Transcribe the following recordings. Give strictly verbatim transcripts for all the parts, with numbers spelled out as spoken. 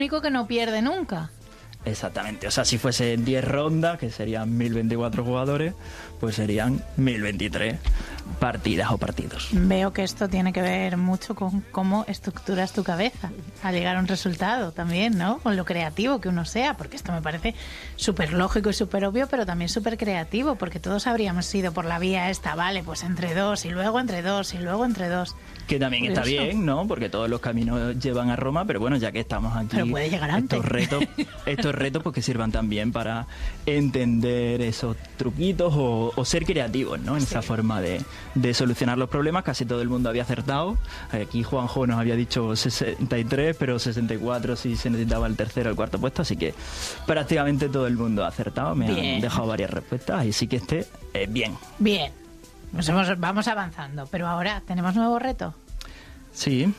único que no pierde nunca. Exactamente, o sea, si fuese diez rondas, que serían mil veinticuatro jugadores, pues serían mil veintitrés partidas o partidos. Veo que esto tiene que ver mucho con cómo estructuras tu cabeza al llegar a un resultado también, ¿no? Con lo creativo que uno sea, porque esto me parece súper lógico y súper obvio, pero también súper creativo, porque todos habríamos ido por la vía esta, vale, pues entre dos, y luego entre dos, y luego entre dos. Que también está bien, ¿no? Porque todos los caminos llevan a Roma, pero bueno, ya que estamos aquí, pero puede llegar antes. estos retos, estos retos pues que sirvan también para entender esos truquitos o, o ser creativos, ¿no? En sí. esa forma de, de solucionar los problemas. Casi todo el mundo había acertado. Aquí Juanjo nos había dicho sesenta y tres, pero sesenta y cuatro si se necesitaba el tercero o el cuarto puesto, así que prácticamente todo el mundo ha acertado. Me bien. han dejado varias respuestas, y sí que este es bien. Bien. Nos hemos, vamos avanzando, pero ahora tenemos nuevo reto. Sí.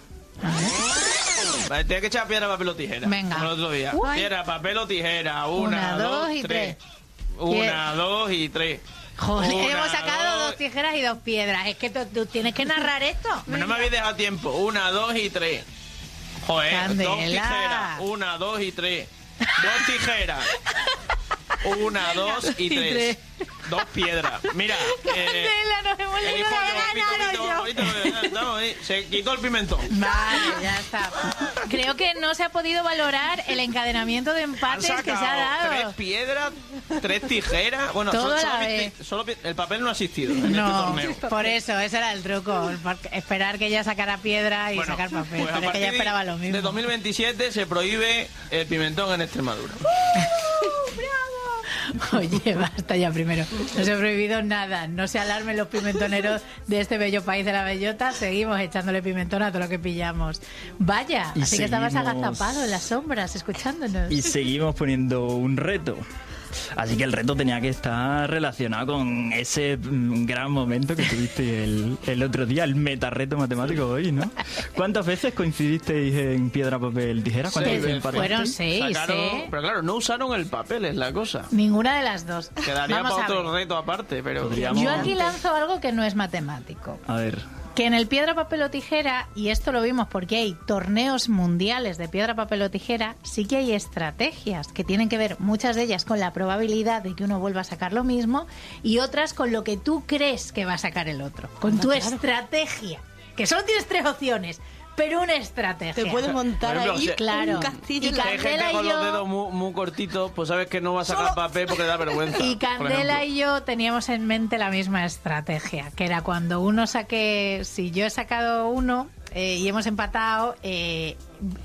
Vale, tienes que echar piedra, papel o tijera. Venga. Como el otro día. Uy. Piedra, papel o tijera. Una, Una dos, dos, y tres. tres. Una, dos y tres. Joder, Una, hemos sacado dos... dos tijeras y dos piedras. Es que tú, tú tienes que narrar esto. No me habéis dejado tiempo. Una, dos y tres. Joder, Candela. dos tijeras. Una, dos y tres. Dos tijeras. Una, dos y tres. Dos piedras. Mira. Eh, Candela, nos hemos leído la gana. Se quitó el pimentón. Vale, ya está. Creo que no se ha podido valorar el encadenamiento de empates que se ha dado. Tres piedras, tres tijeras. Bueno, todo solo, la solo, vez. solo el papel no ha existido en no, este torneo. Por eso, ese era el truco. Esperar que ella sacara piedra y bueno, sacar papel. Pues Pero que ella esperaba lo mismo. De dos mil veintisiete se prohíbe el pimentón en Extremadura. ¡Uh, bravo! Oye, basta ya primero. No se ha prohibido nada. No se alarmen los pimentoneros de este bello país de la bellota. Seguimos echándole pimentón a todo lo que pillamos. Vaya, y así seguimos... que estabas agazapado en las sombras escuchándonos. Y seguimos poniendo un reto. Así que el reto tenía que estar relacionado con ese gran momento que tuviste el, el otro día, el metareto matemático hoy, ¿no? ¿Cuántas veces coincidisteis en piedra, papel, tijera? ¿Cuántas seis veces empatasteis? Fueron seis, Sacaron, ¿eh? Pero claro, no usaron el papel, es la cosa. Ninguna de las dos. Quedaría Vamos para otro ver. reto aparte, pero... Podríamos... Yo aquí lanzo algo que no es matemático. A ver... Que en el piedra, papel o tijera, y esto lo vimos porque hay torneos mundiales de piedra, papel o tijera, sí que hay estrategias que tienen que ver, muchas de ellas, con la probabilidad de que uno vuelva a sacar lo mismo, y otras con lo que tú crees que va a sacar el otro, con tu claro. estrategia, que solo tienes tres opciones, pero una estrategia. Te puedes montar Por ejemplo, ahí si- claro. un castillo. Y en la- Hay gente Candela con y los yo- dedos muy, muy cortitos, pues sabes que no va a sacar Solo- papel porque da vergüenza. Y por Candela ejemplo. y yo teníamos en mente la misma estrategia, que era cuando uno saque, si yo he sacado uno eh, y hemos empatado, eh,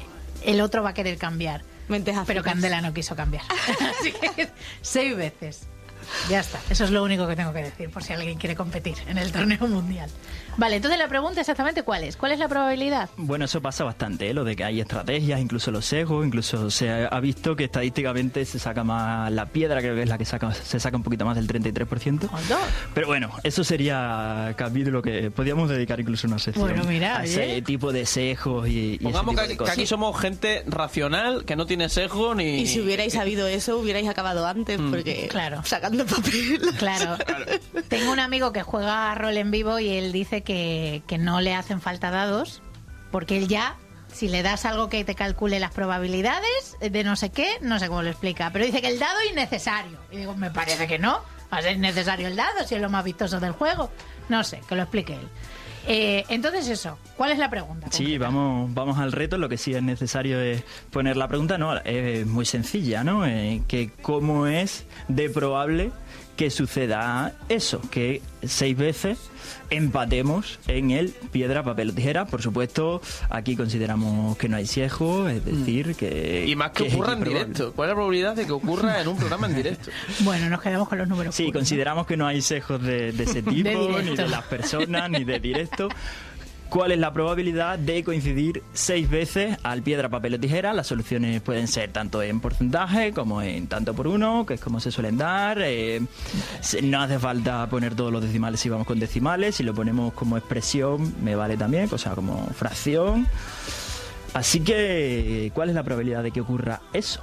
el otro va a querer cambiar. Mentes Pero áfricas. Candela no quiso cambiar. Así que seis veces. Ya está. Eso es lo único que tengo que decir, por si alguien quiere competir en el torneo mundial. Vale, entonces la pregunta exactamente ¿cuál es? ¿Cuál es la probabilidad? Bueno, eso pasa bastante, ¿eh? Lo de que hay estrategias, incluso los sesgos, incluso se ha visto que estadísticamente se saca más la piedra, creo que es la que saca, se saca un poquito más del treinta y tres por ciento. ¿O dos? Pero bueno, eso sería capítulo que podríamos dedicar incluso una sección Bueno, mira, a ese oye. tipo de sesgos y, y ese Pongamos tipo que, de que cosas. aquí somos gente racional, que no tiene sesgo ni... Y si hubierais sabido eso, hubierais acabado antes, porque Claro. sacando papel. Claro. Tengo un amigo que juega rol en vivo y él dice que, que no le hacen falta dados, porque él ya, si le das algo que te calcule las probabilidades de no sé qué, no sé cómo lo explica, pero dice que el dado es innecesario. Y digo, me parece que no, va a ser innecesario el dado si es lo más vistoso del juego. No sé, que lo explique él. Eh, entonces eso, ¿cuál es la pregunta? Sí, concreta? vamos, vamos al reto. Lo que sí es necesario es poner la pregunta, no, es muy sencilla, ¿no? Eh, que cómo es de probable que suceda eso, que seis veces empatemos en el piedra, papel o tijera. Por supuesto, aquí consideramos que no hay sesgo, es decir, que... Y más que, que es ocurra en improbable. directo. ¿Cuál es la probabilidad de que ocurra en un programa en directo? Bueno, nos quedamos con los números. Sí, puros, ¿no? consideramos que no hay sesgos de, de ese tipo, directo. ni de las personas, ni de directo. ¿Cuál es la probabilidad de coincidir seis veces al piedra, papel o tijera? Las soluciones pueden ser tanto en porcentaje como en tanto por uno, que es como se suelen dar. Eh, se- no hace falta poner todos los decimales si vamos con decimales. Si lo ponemos como expresión, me vale también, o sea, como fracción. Así que, ¿cuál es la probabilidad de que ocurra eso?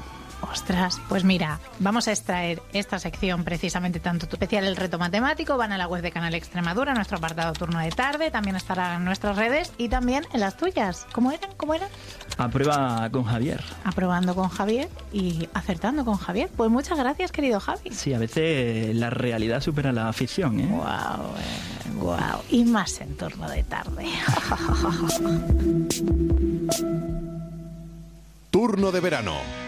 Ostras, pues mira, vamos a extraer esta sección precisamente, tanto tu especial El Reto Matemático, van a la web de Canal Extremadura, nuestro apartado Turno de Tarde, también estará en nuestras redes y también en las tuyas. ¿Cómo eran? ¿Cómo eran? A prueba con Javier. Aprobando con Javier y acertando con Javier. Pues muchas gracias, querido Javi. Sí, a veces la realidad supera la ficción, ¿eh? Guau, eh, guau. Y más en Turno de Tarde. Turno de verano.